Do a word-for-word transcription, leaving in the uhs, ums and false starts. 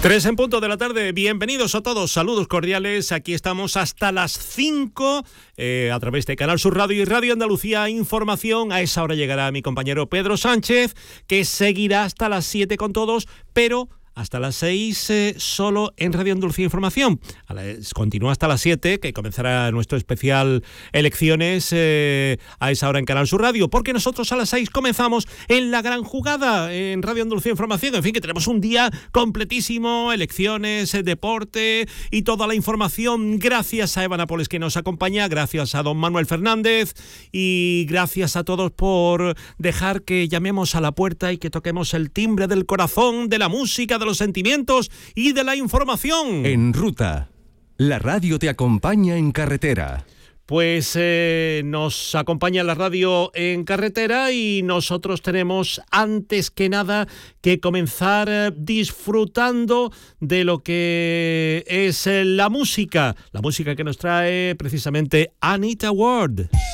Tres en punto de la tarde, bienvenidos a todos, saludos cordiales, aquí estamos hasta las cinco eh, a través de Canal Sur Radio y Radio Andalucía Información. A esa hora llegará mi compañero Pedro Sánchez, que seguirá hasta las siete con todos, pero hasta las seis eh, solo en Radio Andalucía Información. A la, continúa hasta las siete, que comenzará nuestro especial Elecciones eh, a esa hora en Canal Sur Radio, porque nosotros a las seis comenzamos en La Gran Jugada, en Radio Andalucía Información. En fin, que tenemos un día completísimo, elecciones, eh, deporte y toda la información. Gracias a Eva Nápoles, que nos acompaña, gracias a don Manuel Fernández y gracias a todos por dejar que llamemos a la puerta y que toquemos el timbre del corazón, de la música, de los sentimientos y de la información. En Ruta, la radio te acompaña en carretera. Pues eh, nos acompaña la radio en carretera y nosotros tenemos antes que nada que comenzar eh, disfrutando de lo que es eh, la música, la música que nos trae precisamente Anita Ward.